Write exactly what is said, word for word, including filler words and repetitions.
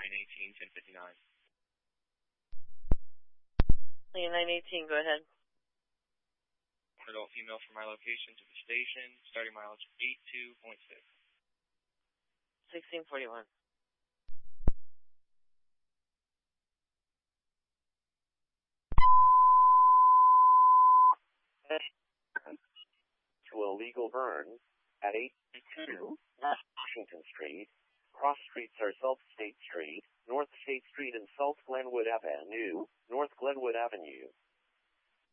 nine eighteen, ten fifty-nine. Lane nine eighteen, go ahead. One adult female from my location to the station, starting mileage eighty-two point six. sixteen forty-one. To illegal burn at eight two.